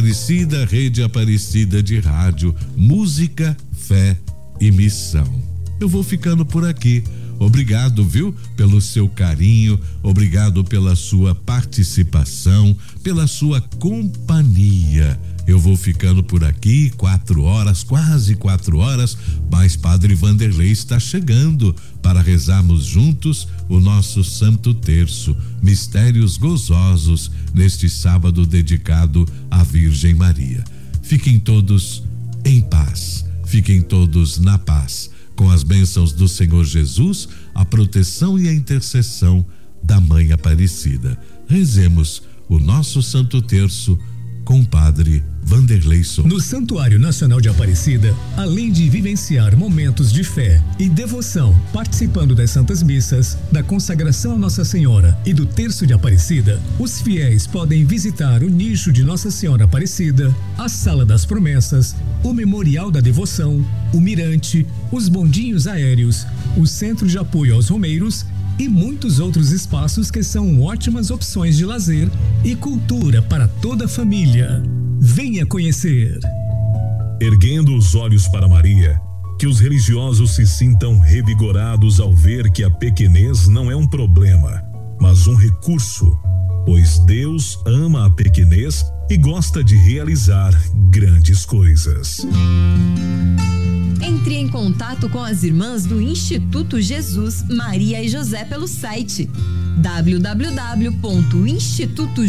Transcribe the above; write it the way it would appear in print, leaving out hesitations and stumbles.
Aparecida, Rede Aparecida de Rádio, música, fé e missão. Eu vou ficando por aqui. Obrigado, viu? Pelo seu carinho, obrigado pela sua participação, pela sua companhia. Eu vou ficando por aqui, 4 horas, quase 4 horas, mas Padre Vanderlei está chegando para rezarmos juntos o nosso Santo Terço, mistérios gozosos, neste sábado dedicado à Virgem Maria. Fiquem todos em paz, fiquem todos na paz, com as bênçãos do Senhor Jesus, a proteção e a intercessão da Mãe Aparecida. Rezemos o nosso Santo Terço com o Padre Vanderlei Souza. No Santuário Nacional de Aparecida, além de vivenciar momentos de fé e devoção, participando das Santas Missas, da consagração a Nossa Senhora e do Terço de Aparecida, os fiéis podem visitar o nicho de Nossa Senhora Aparecida, a Sala das Promessas, o Memorial da Devoção, o Mirante, os bondinhos aéreos, o Centro de Apoio aos Romeiros e muitos outros espaços que são ótimas opções de lazer e cultura para toda a família. Venha conhecer. Erguendo os olhos para Maria, que os religiosos se sintam revigorados ao ver que a pequenez não é um problema, mas um recurso, pois Deus ama a pequenez e gosta de realizar grandes coisas. Entre em contato com as irmãs do Instituto Jesus, Maria e José pelo site www.instituto